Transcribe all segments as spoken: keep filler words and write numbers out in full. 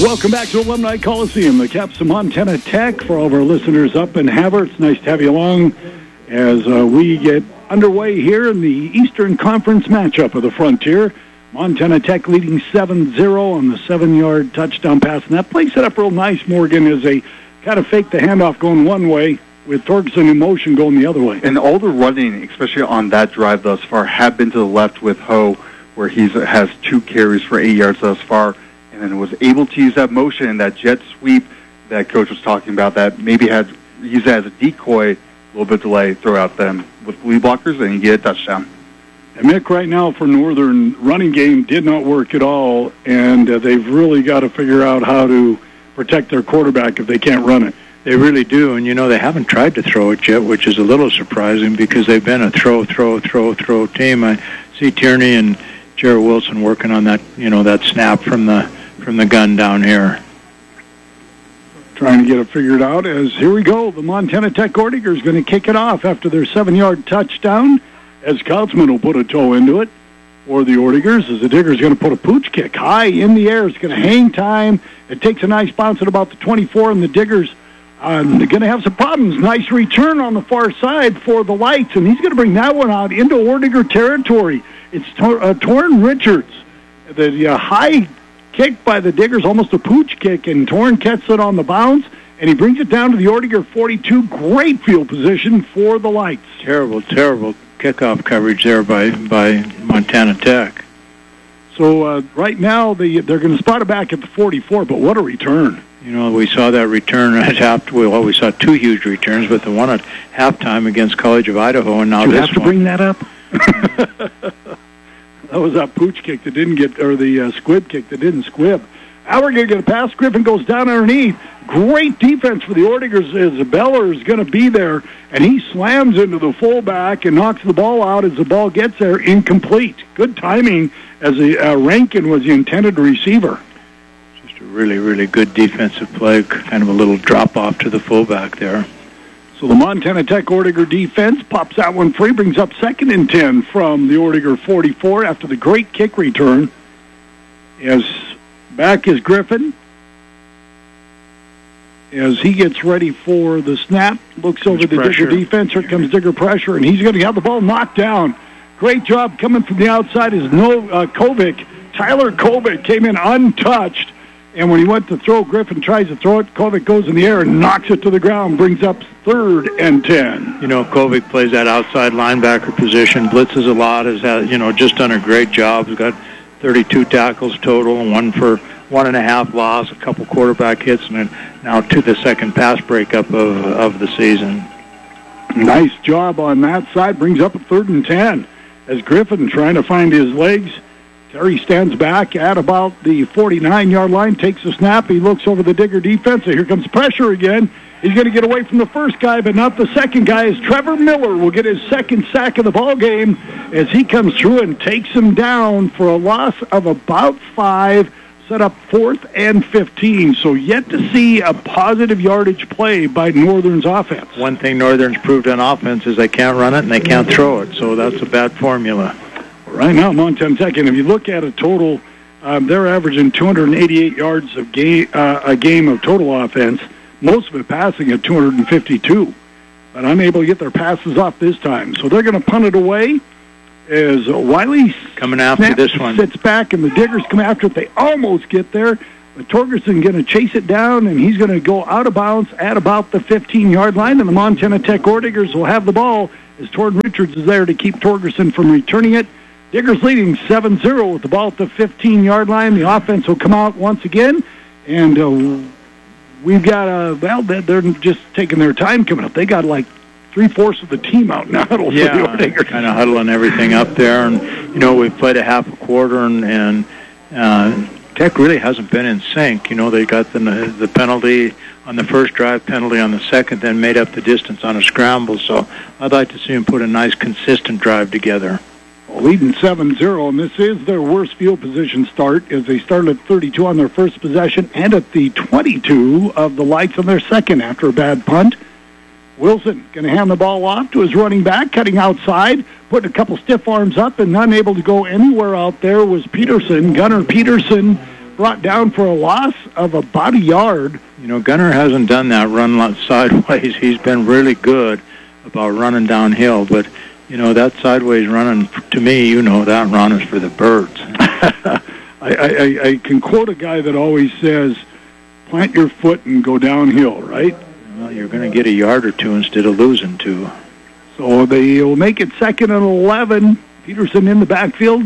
Welcome back to Alumni Coliseum, the Caps of Montana Tech. For all of our listeners up in Havre, it's nice to have you along as uh, we get underway here in the Eastern Conference matchup of the Frontier. Montana Tech leading seven zero on the seven-yard touchdown pass. And that plays it up real nice, Morgan, as they kind of fake the handoff going one way with Torgerson in motion going the other way. And all the running, especially on that drive thus far, have been to the left with Ho, where he has two carries for eight yards thus far. And was able to use that motion and that jet sweep that Coach was talking about that maybe had used that as a decoy, a little bit delay, throw out them with lead blockers, and you get a touchdown. And Mick, right now for Northern, running game did not work at all, and uh, they've really got to figure out how to protect their quarterback if they can't run it. They really do, and, you know, they haven't tried to throw it yet, which is a little surprising because they've been a throw, throw, throw, throw team. I see Tierney and Jared Wilson working on that, you know, that snap from the from the gun down here. Trying to get it figured out as here we go. The Montana Tech Ordiger is going to kick it off after their seven-yard touchdown as Kautzman will put a toe into it for the Ordigers as the Digger's going to put a pooch kick high in the air. It's going to hang time. It takes a nice bounce at about the twenty-four, and the Diggers uh, they're going to have some problems. Nice return on the far side for the Lights, and he's going to bring that one out into Ordiger territory. It's Tor- uh, Torrin Richards. The uh, high kick by the Diggers, almost a pooch kick, and Torrin gets it on the bounce, and he brings it down to the Ordiger forty-two. Great field position for the Lights. Terrible, terrible kickoff coverage there by, by Montana Tech. So uh, right now they, they're going to spot it back at the forty-four, but what a return. You know, we saw that return at half. Well, we saw two huge returns, but the one at halftime against College of Idaho, and now Did you this have to one. bring that up? That was that pooch kick that didn't get, or the uh, squib kick that didn't squib. Now we're going to get a pass. Griffin goes down underneath. Great defense for the Ordigers as Beller is going to be there, and he slams into the fullback and knocks the ball out as the ball gets there incomplete. Good timing as the uh, Rankin was the intended receiver. Just a really, really good defensive play, kind of a little drop-off to the fullback there. So the Montana Tech Ordiger defense pops that one free, brings up second and ten from the Ordiger forty-four after the great kick return. As back is Griffin. As he gets ready for the snap, looks over the Digger defense. Here comes Digger pressure, and he's going to have the ball knocked down. Great job coming from the outside is no uh, Kovic. Tyler Kovic came in untouched. And when he went to throw, Griffin tries to throw it. Kovic goes in the air and knocks it to the ground, brings up third and ten. You know, Kovic plays that outside linebacker position, blitzes a lot, has had, you know, just done a great job. He's got thirty-two tackles total, one for one and a half loss, a couple quarterback hits, and then now to the second pass breakup of of the season. Nice job on that side, brings up a third and ten. As Griffin trying to find his legs, Terry stands back at about the forty-nine-yard line, takes a snap. He looks over the Digger defense, and here comes pressure again. He's going to get away from the first guy, but not the second guy, as Trevor Miller will get his second sack of the ball game as he comes through and takes him down for a loss of about five, set up fourth and fifteen. So yet to see a positive yardage play by Northern's offense. One thing Northern's proved on offense is they can't run it and they can't throw it, so that's a bad formula. Right now, Montana Tech, and if you look at a total, um, they're averaging two hundred eighty-eight yards of game, uh, a game of total offense, most of it passing at two hundred fifty-two, but unable to get their passes off this time. So they're going to punt it away as Wiley coming after this one sits back, and the Diggers come after it. They almost get there, but Torgerson going to chase it down, and he's going to go out of bounds at about the fifteen-yard line, and the Montana Tech Ordigers will have the ball as Torrin Richards is there to keep Torgerson from returning it. Diggers leading seven zero with the ball at the fifteen-yard line. The offense will come out once again, and uh, we've got, uh, well, they're just taking their time coming up. They got like three-fourths of the team out now. Yeah, kind of huddling everything up there. And, you know, we've played a half a quarter, and, and uh, Tech really hasn't been in sync. You know, they got the, the penalty on the first drive, penalty on the second, then made up the distance on a scramble. So I'd like to see them put a nice, consistent drive together. Leading seven zero, and this is their worst field position start as they started at thirty-two on their first possession and at the twenty-two of the Lights on their second after a bad punt. Wilson going to hand the ball off to his running back, cutting outside, putting a couple stiff arms up, and unable to go anywhere out there was Peterson. Gunnar Peterson brought down for a loss of about a yard. You know, Gunner hasn't done that run lot sideways. He's been really good about running downhill, but, you know, that sideways running, to me, you know, that run is for the birds. I, I, I can quote a guy that always says, plant your foot and go downhill, right? Well, you're going to get a yard or two instead of losing two. So they will make it second and eleven. Peterson in the backfield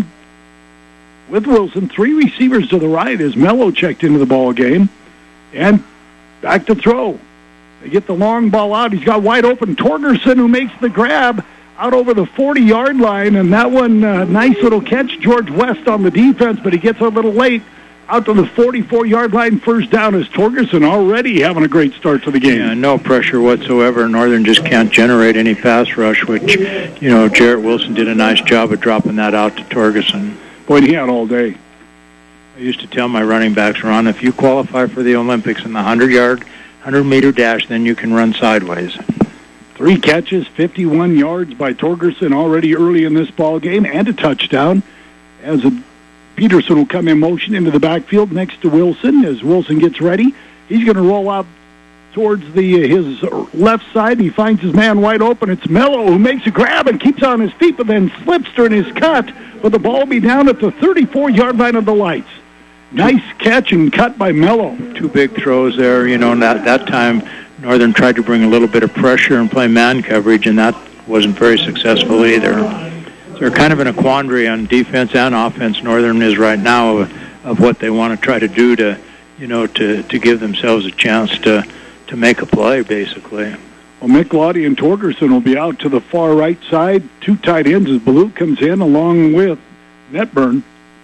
with Wilson. Three receivers to the right as Mello checked into the ball game. And back to throw. They get the long ball out. He's got wide open Torgerson, who makes the grab out over the forty-yard line. And that one, uh, nice little catch. George West on the defense, but he gets a little late. Out to the forty-four-yard line, first down is Torgerson, already having a great start to the game. Yeah, no pressure whatsoever. Northern just can't generate any pass rush, which, you know, Jarrett Wilson did a nice job of dropping that out to Torgerson. Boy, he had all day. I used to tell my running backs, Ron, if you qualify for the Olympics in the hundred-yard, hundred-meter dash, then you can run sideways. Three catches, fifty-one yards by Torgerson already early in this ball game, and a touchdown as a Peterson will come in motion into the backfield next to Wilson. As Wilson gets ready, he's going to roll out towards the his left side. He finds his man wide open. It's Mello who makes a grab and keeps on his feet, but then slips during his cut. But the ball will be down at the thirty-four-yard line of the lights. Nice catch and cut by Mello. Two big throws there. You know, and that, that time Northern tried to bring a little bit of pressure and play man coverage, and that wasn't very successful either. They're kind of in a quandary on defense and offense, Northern is right now, of, of what they want to try to do to, you know, to, to give themselves a chance to, to make a play, basically. Well, Mick Lottie and Torgerson will be out to the far right side. Two tight ends as Baloo comes in along with Netburn.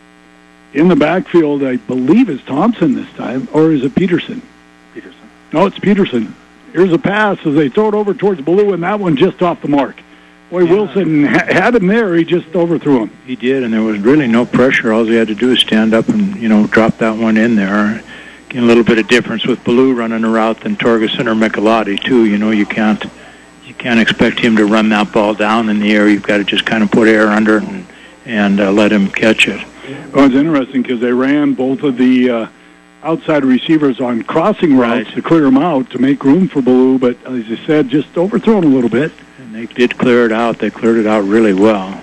In the backfield, I believe, is Thompson this time, or is it Peterson? Peterson. No, it's Peterson. Here's a pass as they throw it over towards Baloo, and that one just off the mark. Boy, yeah. Wilson ha- had him there. He just overthrew him. He did, and there was really no pressure. All he had to do is stand up and, you know, drop that one in there. Getting a little bit of difference with Baloo running a route than Torgerson or Michelati, too. You know, you can't you can't expect him to run that ball down in the air. You've got to just kind of put air under it and, and uh, let him catch it. Well, it's interesting because they ran both of the uh, outside receivers on crossing routes right. to clear them out to make room for Baloo, but as you said, just overthrown a little bit. And they did clear it out. They cleared it out really well.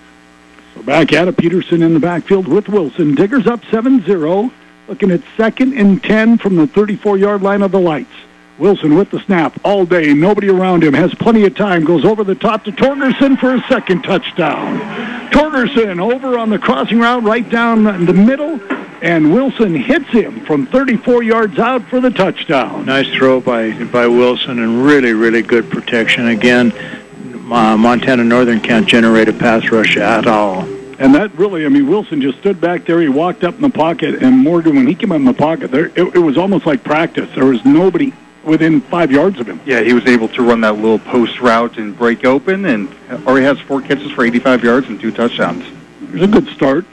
So back at it, Peterson in the backfield with Wilson. Diggers up seven zero, looking at second and ten from the thirty-four-yard line of the lights. Wilson with the snap all day. Nobody around him. Has plenty of time. Goes over the top to Torgerson for a second touchdown. Torgerson over on the crossing route right down in the middle. And Wilson hits him from thirty-four yards out for the touchdown. Nice throw by by Wilson and really, really good protection. Again, uh, Montana Northern can't generate a pass rush at all. And that really, I mean, Wilson just stood back there. He walked up in the pocket, and Morgan, when he came up in the pocket, there it, it was almost like practice. There was nobody within five yards of him. Yeah, he was able to run that little post route and break open, and already has four catches for eighty-five yards and two touchdowns. There's a good start.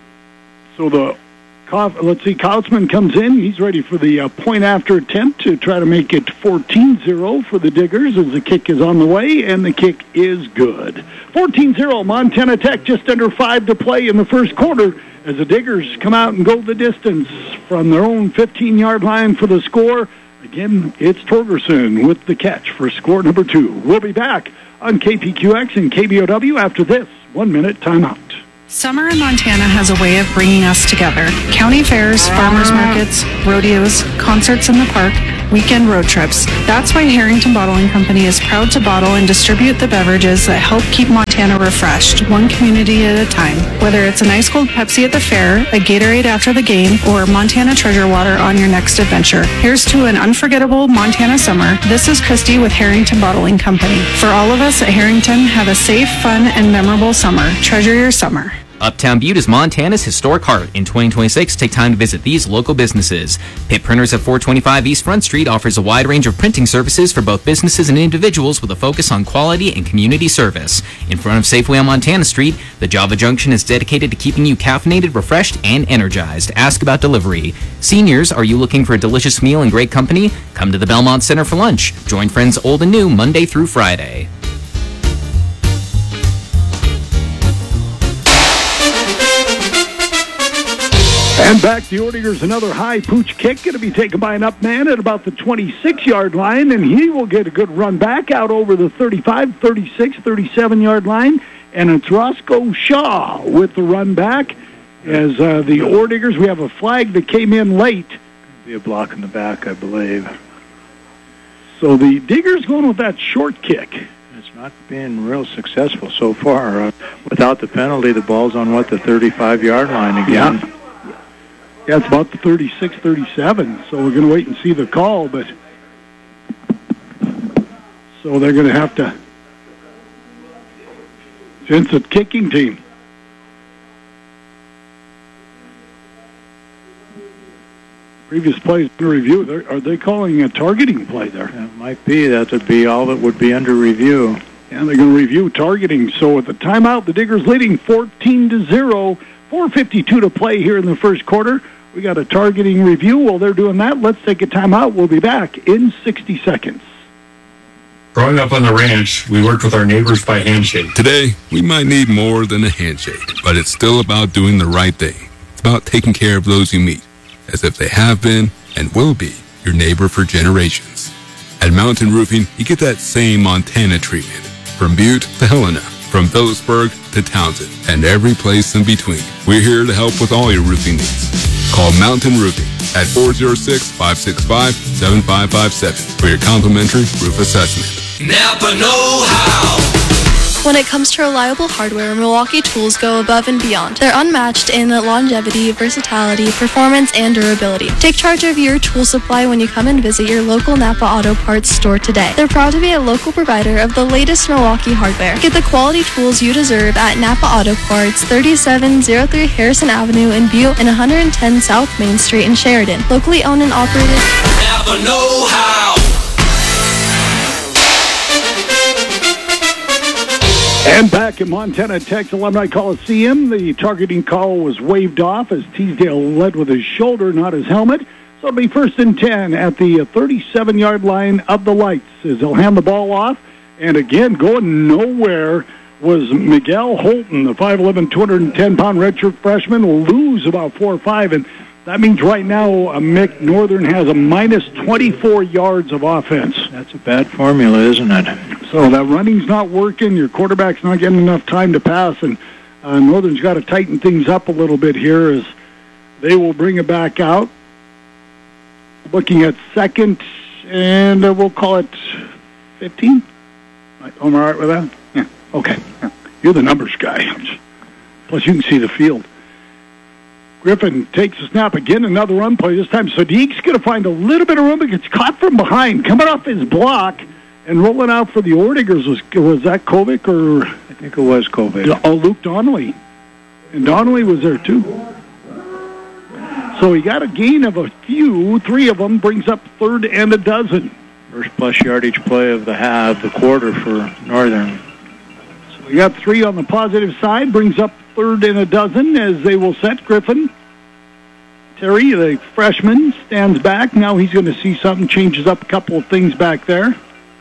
So the Let's see, Kautzman comes in. He's ready for the uh, point-after attempt to try to make it fourteen zero for the Diggers as the kick is on the way, and the kick is good. fourteen zero, Montana Tech, just under five to play in the first quarter as the Diggers come out and go the distance from their own fifteen-yard line for the score. Again, it's Torgerson with the catch for score number two. We'll be back on K P Q X and K B O W after this one-minute timeout. Summer in Montana has a way of bringing us together. County fairs, farmers markets, rodeos, concerts in the park, weekend road trips. That's why Harrington Bottling Company is proud to bottle and distribute the beverages that help keep Montana refreshed, one community at a time. Whether it's an ice-cold Pepsi at the fair, a Gatorade after the game, or Montana Treasure Water on your next adventure. Here's to an unforgettable Montana summer. This is Christy with Harrington Bottling Company. For all of us at Harrington, have a safe, fun, and memorable summer. Treasure your summer. Uptown Butte is Montana's historic heart. In twenty twenty-six, take time to visit these local businesses. Pitt Printers at four twenty-five East Front Street offers a wide range of printing services for both businesses and individuals with a focus on quality and community service. In front of Safeway on Montana Street, the Java Junction is dedicated to keeping you caffeinated, refreshed, and energized. Ask about delivery. Seniors, are you looking for a delicious meal and great company? Come to the Belmont Center for lunch. Join friends old and new Monday through Friday. And back the Ordigers, another high pooch kick, going to be taken by an up man at about the twenty-six-yard line, and he will get a good run back out over the thirty-five, thirty-six, thirty-seven-yard line, and it's Roscoe Shaw with the run back. As uh, the Ordigers, we have a flag that came in late. Be a block in the back, I believe. So the Diggers going with that short kick. It's not been real successful so far. Uh, without the penalty, the ball's on, what, the thirty-five-yard line again. Yeah. Yeah, it's about the thirty-six, thirty-seven, so we're going to wait and see the call, but so they're going to have to, since it's kicking team. Previous plays in review, They're, are they calling a targeting play there? That might be. That would be all that would be under review. And they're going to review targeting. So at the timeout, the Diggers leading fourteen to zero. four fifty-two to play here in the first quarter. We got a targeting review. While they're doing that, let's take a timeout. We'll be back in sixty seconds. Growing up on the ranch, we worked with our neighbors by handshake. Today, we might need more than a handshake, but it's still about doing the right thing. It's about taking care of those you meet, as if they have been and will be your neighbor for generations. At Mountain Roofing, you get that same Montana treatment. From Butte to Helena, from Phillipsburg to Townsend, and every place in between. We're here to help with all your roofing needs. Call Mountain Roofing at four oh six, five six five, seven five five seven for your complimentary roof assessment. Napa know-how. When it comes to reliable hardware, Milwaukee Tools go above and beyond. They're unmatched in longevity, versatility, performance, and durability. Take charge of your tool supply when you come and visit your local Napa Auto Parts store today. They're proud to be a local provider of the latest Milwaukee hardware. Get the quality tools you deserve at Napa Auto Parts, thirty-seven oh three Harrison Avenue in Butte and one ten South Main Street in Sheridan. Locally owned and operated. Napa know-how. And back at Montana Tech's Alumni Coliseum, the targeting call was waved off as Teasdale led with his shoulder, not his helmet. So it'll be first and ten at the thirty-seven-yard line of the Lights as they'll hand the ball off. And again, going nowhere was Miguel Holton, the five eleven, two hundred ten pound redshirt freshman, will lose about four or five. And that means right now uh, Mick Northern has a minus twenty-four yards of offense. That's a bad formula, isn't it? So that running's not working. Your quarterback's not getting enough time to pass, and uh, Northern's got to tighten things up a little bit here as they will bring it back out. Looking at second, and uh, we'll call it fifteen. Am I all right with that? Yeah. Okay. Yeah. You're the numbers guy. Plus, you can see the field. Griffin takes a snap again, another run play. This time, Sadiq's going to find a little bit of room, but gets caught from behind, coming off his block and rolling out for the Ordigers. Was, was that Kovic or? I think it was Kovic. Oh, Luke Donnelly. And Donnelly was there too. So he got a gain of a few. Three of them brings up third and a dozen. First plus yardage play of the half, the quarter for Northern. So we got three on the positive side, brings up third and a dozen as they will set Griffin. Terry, the freshman, stands back. Now he's going to see something, changes up a couple of things back there.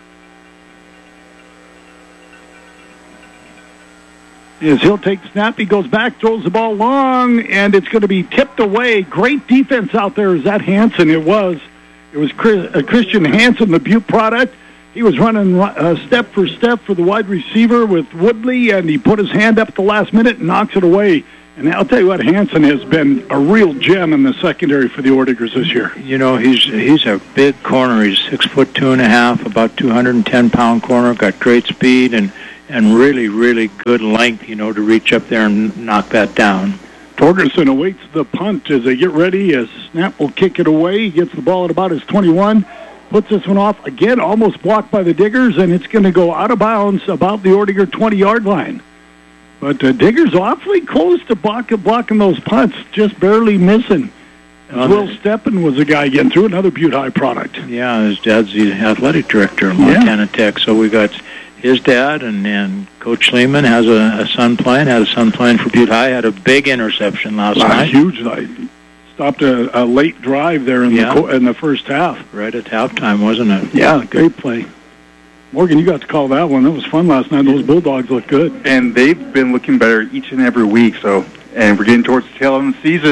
As he'll take the snap, he goes back, throws the ball long, and it's going to be tipped away. Great defense out there. Is that Hansen? It was. It was Chris, uh, Christian Hansen, the Butte product. He was running uh, step for step for the wide receiver with Woodley, and he put his hand up at the last minute and knocks it away. And I'll tell you what, Hansen has been a real gem in the secondary for the Ordigers this year. You know, he's he's a big corner. He's six foot two and a half, about two hundred ten pound corner. Got great speed and and really really good length. You know, to reach up there and knock that down. Torgerson awaits the punt as they get ready. As Snap will kick it away. He gets the ball at about his twenty-one. Puts this one off again, almost blocked by the Diggers, and it's going to go out of bounds about the Ordiger twenty-yard line. But uh, Diggers awfully close to block, blocking those punts, just barely missing. Well, Will Steppen was the guy getting through, another Butte High product. Yeah, his dad's the athletic director of Montana yeah. Tech, so we got his dad, and, and Coach Lehman has a, a son playing, had a son playing for Butte High, had a big interception last wow, night. Huge night. Stopped a, a late drive there in, yeah. the, in the first half. Right at halftime, wasn't it? Yeah, great play. Morgan, you got to call that one. That was fun last night. Those Bulldogs look good. And they've been looking better each and every week. So, and we're getting towards the tail end of the season,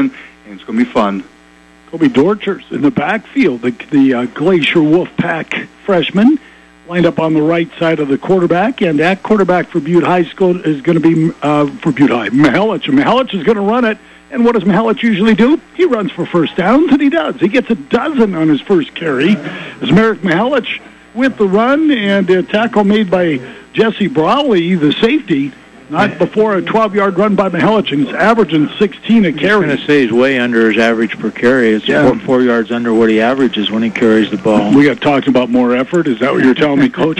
and it's going to be fun. Kobe Dorchers in the backfield, the, the uh, Glacier Wolfpack freshman, lined up on the right side of the quarterback, and that quarterback for Butte High School is going to be, uh, for Butte High, Mihalich. And Mihalich is going to run it, and what does Mihalich usually do? He runs for first downs, and he does. He gets a dozen on his first carry. As Merrick Mihalich with the run, and a tackle made by Jesse Brawley, the safety, not before a twelve-yard run by Mihalich, and he's averaging sixteen a carry. I'm going to say he's way under his average per carry. It's Yeah. four, four yards under what he averages when he carries the ball. We got talking about more effort. Is that what you're telling me, Coach?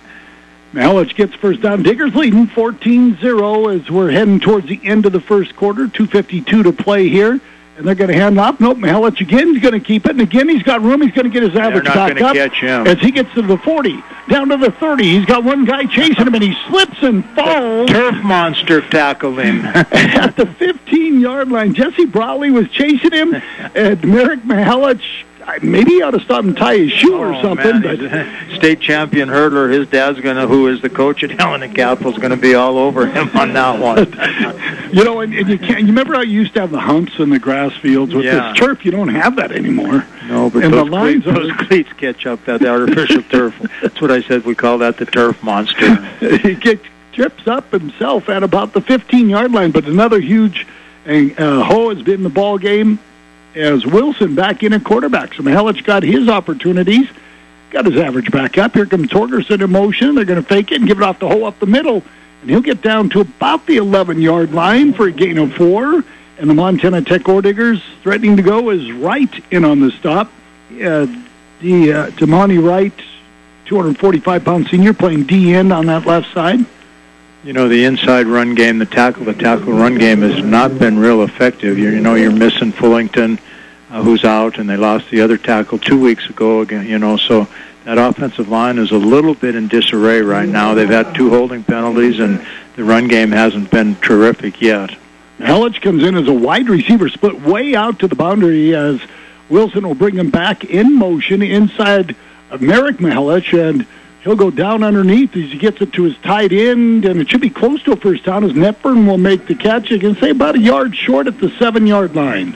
Mihalich gets first down. Diggers leading fourteen zero as we're heading towards the end of the first quarter. two fifty-two to play here. And they're going to hand off. Nope, Mihalich again. He's going to keep it. And again, he's got room. He's going to get his average They're not back gonna up. catch him. As he gets to the forty, down to the thirty. He's got one guy chasing him, and he slips and falls. Turf monster tackled him. At the fifteen-yard line, Jesse Brawley was chasing him, and Merrick Mihalich, maybe he ought to stop and tie his shoe or Oh, something. man, But he's a state champion hurdler. His dad's gonna, who is the coach at Helena Capital, is gonna be all over him on that one. you know, and, and you can't. You remember how you used to have the humps in the grass fields with Yeah. this turf? You don't have that anymore. No, but and those, the lines cleats, are- those cleats catch up that the artificial turf. That's what I said. We call that the turf monster. He gets, trips up himself at about the fifteen-yard line. But another huge uh, Ho has been in the ball game as Wilson back in at quarterback. So Mihalich got his opportunities, got his average back up. Here comes Torgerson in motion. They're going to fake it and give it off the Ho up the middle. And he'll get down to about the eleven-yard line for a gain of four. And the Montana Tech Orediggers threatening to go is Wright in on the stop. Uh, the uh, Damani Wright, two hundred forty-five pound senior, playing D end on that left side. You know, the inside run game, the tackle, the tackle run game has not been real effective. You, you know, you're missing Fullington, uh, who's out, and they lost the other tackle two weeks ago again. You know, so that offensive line is a little bit in disarray right now. They've had two holding penalties, and the run game hasn't been terrific yet. Mihalich comes in as a wide receiver, split way out to the boundary as Wilson will bring him back in motion inside of Merrick Mihalich, and he'll go down underneath as he gets it to his tight end, and it should be close to a first down as Netburn will make the catch. You can say about a yard short at the seven-yard line.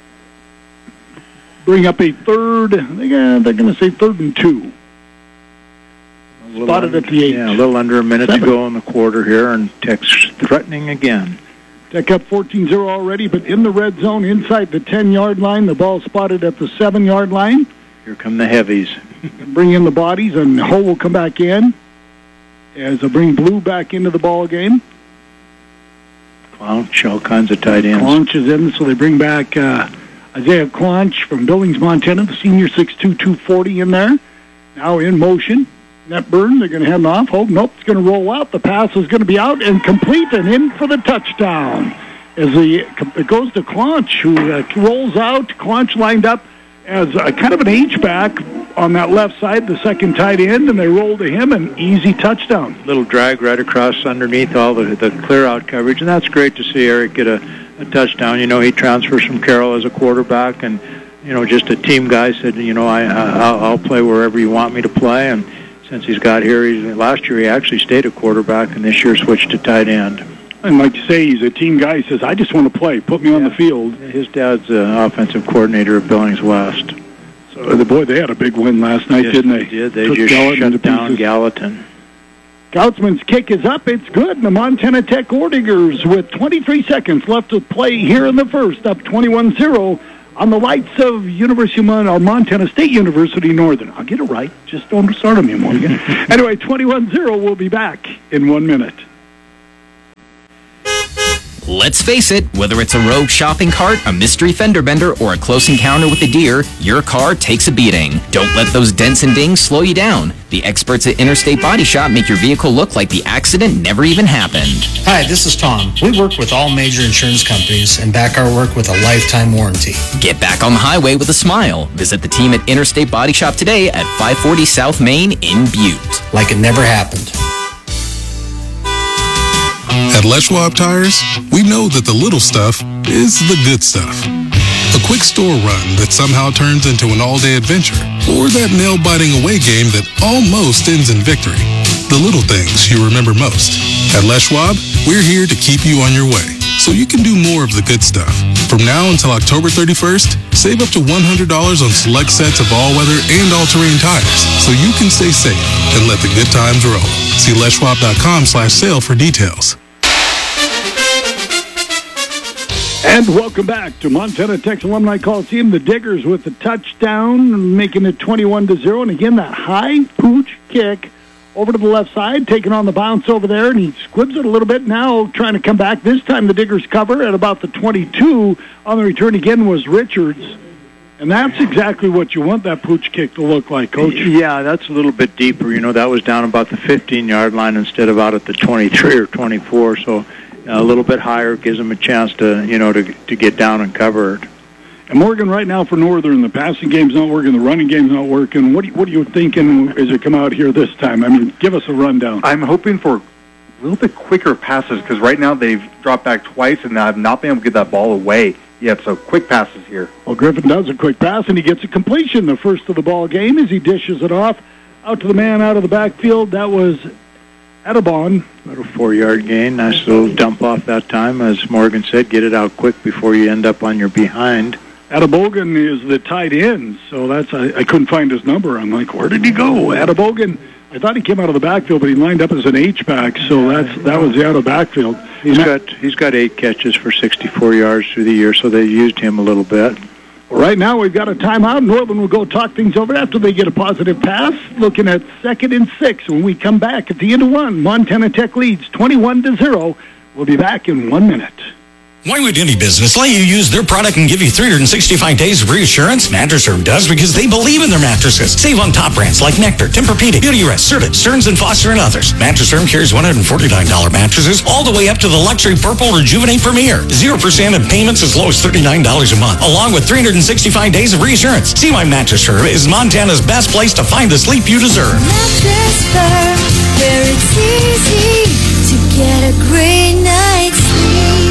Bring up a third. They're going to say third and two. Spotted at the eight. Yeah, a little under a minute Seven. to go in the quarter here, and Tech's threatening again. Tech up fourteen zero already, but in the red zone inside the ten-yard line. The ball spotted at the seven-yard line. Here come the heavies. Bring in the bodies, and Ho will come back in as they bring Blue back into the ball game. Clounch, all kinds of tight ends. Clounch is in, so they bring back uh, Isaiah Clounch from Billings, Montana, the senior, six two, two forty in there. Now in motion. Netburn, they're going to hand off. Oh, nope, it's going to roll out. The pass is going to be out and complete and in for the touchdown. As the, it goes to Clounch, who uh, rolls out. Clounch lined up as a, kind of an H-back on that left side, the second tight end, and they roll to him, an easy touchdown. Little drag right across underneath all the, the clear-out coverage, and that's great to see Eric get a, a touchdown. You know, he transfers from Carroll as a quarterback, and, you know, just a team guy said, you know, I, I'll, I'll play wherever you want me to play, and since he's got here, he's, last year he actually stayed a quarterback, and this year switched to tight end. And like you say, he's a team guy. He says, I just want to play. Put me on the field. His dad's uh, offensive coordinator at Billings West. So, the boy, they had a big win last night, Yes, didn't they? They did. They Took just Gallatin to shut down pieces. Gallatin. Gautzman's kick is up. It's good. And the Montana Tech Orediggers with twenty-three seconds left to play here in the first, up twenty-one zero on the lights of University of Mon- or Montana State University Northern. I'll get it right. Just don't start on me, Morgan. Anyway, twenty-one zero. We'll be back in one minute. Let's face it, whether it's a rogue shopping cart, a mystery fender bender, or a close encounter with a deer, your car takes a beating. Don't let those dents and dings slow you down. The experts at Interstate Body Shop make your vehicle look like the accident never even happened. Hi, this is Tom. We work with all major insurance companies and back our work with a lifetime warranty. Get back on the highway with a smile. Visit the team at Interstate Body Shop today at five forty South Main in Butte. Like it never happened. At Les Schwab Tires, we know that the little stuff is the good stuff. A quick store run that somehow turns into an all-day adventure, or that nail-biting away game that almost ends in victory. The little things you remember most. At Les Schwab, we're here to keep you on your way, so you can do more of the good stuff. From now until October thirty-first, save up to one hundred dollars on select sets of all-weather and all-terrain tires, so you can stay safe and let the good times roll. See les schwab dot com slash sale for details. And welcome back to Montana Tech's Alumni Coliseum. The Diggers with the touchdown, making it twenty-one to zero. And again, that high pooch kick over to the left side, taking on the bounce over there, and he squibs it a little bit now, trying to come back. This time the Diggers cover at about the twenty-two. On the return again was Richards. And that's exactly what you want that pooch kick to look like, Coach. Yeah, that's a little bit deeper. You know, that was down about the fifteen-yard line instead of out at the twenty-three or twenty-four, so a little bit higher gives them a chance to, you know, to to get down and cover it. And Morgan, right now for Northern, the passing game's not working, the running game's not working. What, do you, what are you thinking as you come out here this time? I mean, give us a rundown. I'm hoping for a little bit quicker passes because right now they've dropped back twice and have not been able to get that ball away yet. So quick passes here. Well, Griffin does a quick pass, and he gets a completion, the first of the ball game, as he dishes it off out to the man out of the backfield. That was Adabon. About a four-yard gain. Nice little dump off that time. As Morgan said, get it out quick before you end up on your behind. Adabogan is the tight end, so that's I, I couldn't find his number. I'm like, where did he go? Adabogan, I thought he came out of the backfield, but he lined up as an H-back, so that's that was the out of backfield. He's got he's got eight catches for sixty-four yards through the year, so they used him a little bit. Well, right now we've got a timeout. Northern will go talk things over after they get a positive pass. Looking at second and six when we come back at the end of one. Montana Tech leads twenty-one to zero. We'll be back in one minute. Why would any business let you use their product and give you three hundred sixty-five days of reassurance? Mattress Firm does because they believe in their mattresses. Save on top brands like Nectar, Tempur-Pedic, Beautyrest, Serta, Stearns and Foster, and others. Mattress Firm carries one hundred forty-nine dollars mattresses all the way up to the luxury Purple Rejuvenate Premier. zero percent and payments as low as thirty-nine dollars a month, along with three hundred sixty-five days of reassurance. See why Mattress Firm is Montana's best place to find the sleep you deserve. Mattress Firm, where it's easy to get a great night's sleep.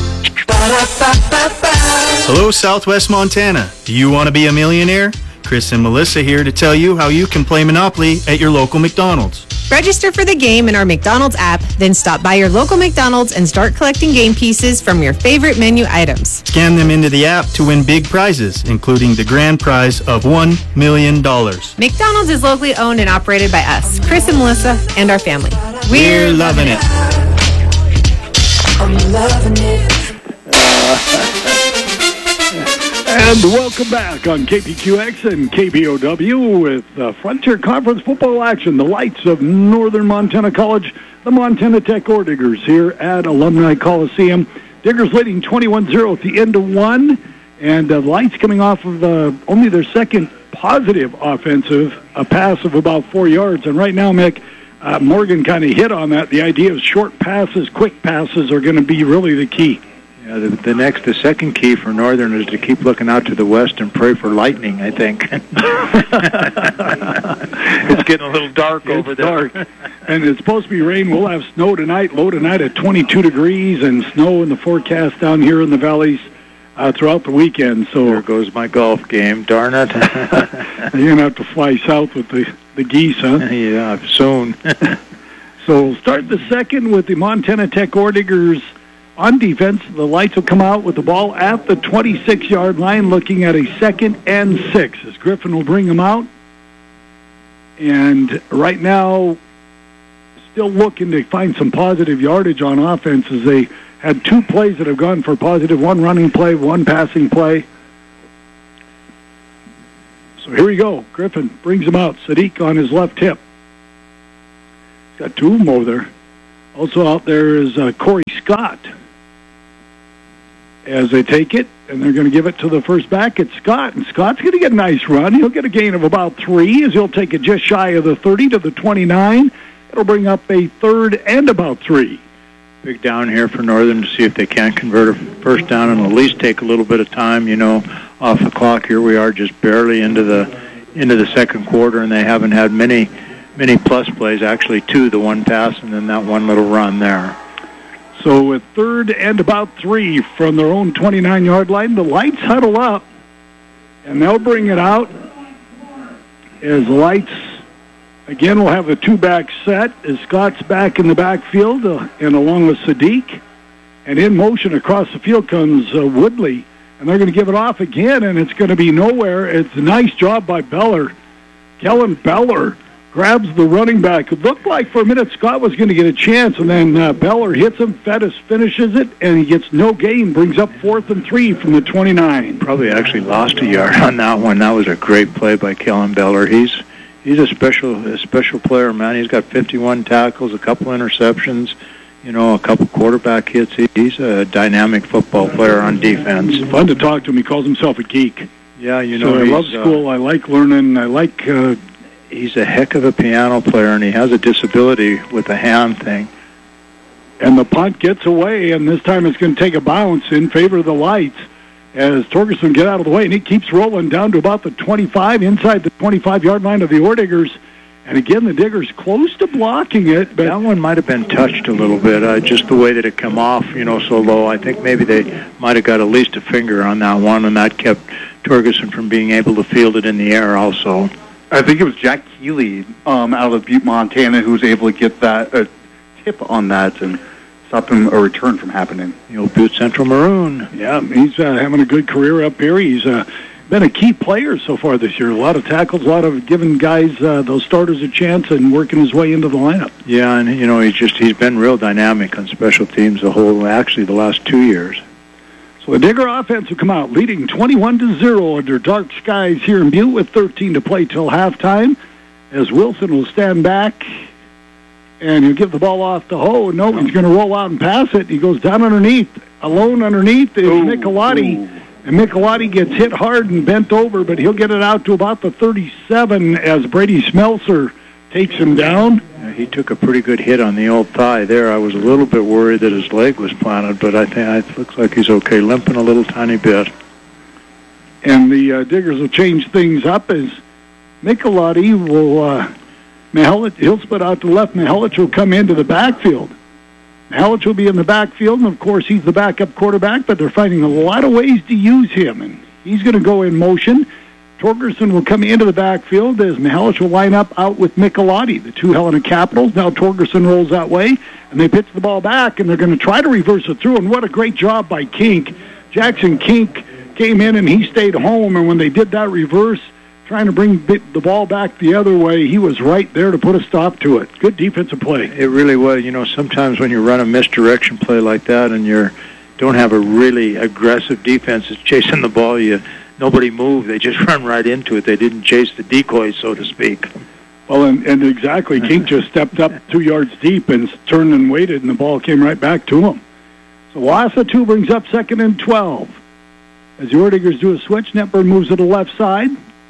Hello, Southwest Montana. Do you want to be a millionaire? Chris and Melissa here to tell you how you can play Monopoly at your local McDonald's. Register for the game in our McDonald's app, then stop by your local McDonald's and start collecting game pieces from your favorite menu items. Scan them into the app to win big prizes, including the grand prize of one million dollars. McDonald's is locally owned and operated by us, Chris and Melissa, and our family. We're, We're loving it. I'm loving it. And welcome back on K P Q X and K B O W with uh, Frontier Conference football action. The lights of Northern Montana College, the Montana Tech Ore Diggers here at Alumni Coliseum. Diggers leading twenty-one zero at the end of one, and uh, lights coming off of uh, only their second positive offensive, a pass of about four yards. And right now, Mick, uh, Morgan kind of hit on that. The idea of short passes, quick passes are going to be really the key. Yeah, the, the next, the second key for Northern is to keep looking out to the west and pray for lightning, I think. It's getting a little dark it's over there. Dark. And it's supposed to be rain. We'll have snow tonight, low tonight at twenty-two degrees, and snow in the forecast down here in the valleys uh, throughout the weekend. So there goes my golf game, darn it. You're going to have to fly south with the, the geese, huh? Yeah, soon. So we'll start the second with the Montana Tech Ore Diggers on defense. The lights will come out with the ball at the twenty-six-yard line, looking at a second and six as Griffin will bring them out. And right now, still looking to find some positive yardage on offense as they had two plays that have gone for positive, one running play, one passing play. So here we go. Griffin brings them out. Sadiq on his left hip. He's got two of them over there. Also out there is uh, Corey Scott. As they take it, and they're going to give it to the first back, it's Scott. And Scott's going to get a nice run. He'll get a gain of about three as he'll take it just shy of the thirty to the twenty-nine. It'll bring up a third and about three. Big down here for Northern to see if they can convert a first down and at least take a little bit of time, you know, off the clock. Here we are just barely into the into the second quarter, and they haven't had many, many plus plays, actually two, the one pass and then that one little run there. So with third and about three from their own twenty-nine-yard line, the lights huddle up, and they'll bring it out as the lights, again, will have the two-back set as Scott's back in the backfield uh, and along with Sadiq. And in motion across the field comes uh, Woodley and they're going to give it off again, and it's going to be nowhere. It's a nice job by Beller. Kellen Beller grabs the running back. It looked like for a minute Scott was going to get a chance, and then uh, Beller hits him. Fettis finishes it, and he gets no gain, brings up fourth and three from the twenty-nine. Probably actually lost a yard on that one. That was a great play by Kellen Beller. He's he's a special a special player, man. He's got fifty-one tackles, a couple interceptions, you know, a couple quarterback hits. He, he's a dynamic football player on defense. It's fun to talk to him. He calls himself a geek. Yeah, you know, so I love school. Uh, I like learning. I like... Uh, he's a heck of a piano player, and he has a disability with the hand thing. And the punt gets away, and this time it's going to take a bounce in favor of the Lights as Torgerson get out of the way, and he keeps rolling down to about the twenty-five, inside the twenty-five-yard line of the Orediggers. And again, the Diggers close to blocking it. But that one might have been touched a little bit, uh, just the way that it come off, you know, so low. I think maybe they might have got at least a finger on that one, and that kept Torgerson from being able to field it in the air also. I think it was Jack Keeley um, out of Butte, Montana, who was able to get that uh, tip on that and stop him a return from happening. The old Butte Central Maroon. Yeah, he's uh, having a good career up here. He's uh, been a key player so far this year. A lot of tackles, a lot of giving guys, uh, those starters, a chance and working his way into the lineup. Yeah, and, you know, he's just he's been real dynamic on special teams the whole, actually, the last two years. So the Digger offense will come out leading twenty-one to zero under dark skies here in Butte with thirteen to play till halftime, as Wilson will stand back and he'll give the ball off to Ho. No, he's going to roll out and pass it. He goes down underneath. Alone underneath is Michelotti. And Michelotti gets hit hard and bent over, but he'll get it out to about the thirty-seven as Brady Smelser takes him down. Yeah, he took a pretty good hit on the old thigh there. I was a little bit worried that his leg was planted, but I think it looks like he's okay, limping a little tiny bit. And the uh, Diggers will change things up as Michelotti will, uh, Mihelic, he'll split out to the left. Mihelic will come into the backfield. Mihelic will be in the backfield, and of course he's the backup quarterback, but they're finding a lot of ways to use him, and he's going to go in motion. Torgerson will come into the backfield as Mihelic will line up out with Michelotti, the two Helena Capitals. Now Torgerson rolls that way, and they pitch the ball back, and they're going to try to reverse it through, and what a great job by Kink. Jackson Kink came in, and he stayed home, and when they did that reverse, trying to bring the ball back the other way, he was right there to put a stop to it. Good defensive play. It really was. You know, sometimes when you run a misdirection play like that and you don't have a really aggressive defense that's chasing the ball, you nobody moved. They just run right into it. They didn't chase the decoys, so to speak. Well, and, and exactly, King just stepped up two yards deep and turned and waited, and the ball came right back to him. So Wassa two brings up second and twelve. As the Orediggers do a switch, Netburn moves to the left side.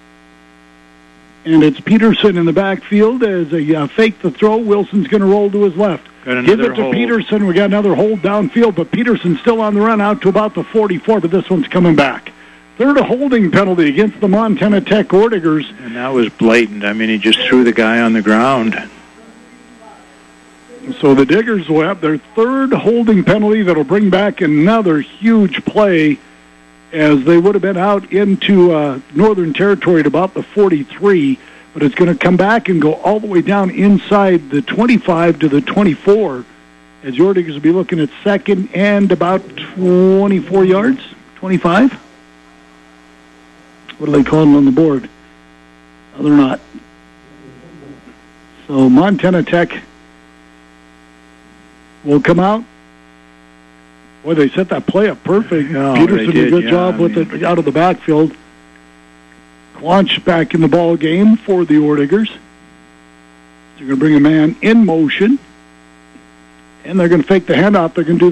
And it's Peterson in the backfield as a uh, fake the throw. Wilson's going to roll to his left. Give it to hold. Peterson. We got another hold downfield, but Peterson's still on the run out to about the forty-four, but this one's coming back. Third holding penalty against the Montana Tech Orediggers. And that was blatant. I mean, he just threw the guy on the ground. So the Diggers will have their third holding penalty that'll bring back another huge play, as they would have been out into uh, Northern Territory at about the forty-three, but it's going to come back and go all the way down inside the twenty-five to the twenty-four, as the Orediggers will be looking at second and about twenty-four yards, twenty-five? What are they calling on the board? No, they're not. So Montana Tech will come out. Boy, they set that play up perfect. Oh, Peterson did a good yeah, job I with mean, it out of the backfield. Quanch back in the ball game for the Orediggers. They're going to bring a man in motion, and they're going to fake the handoff. They're going to do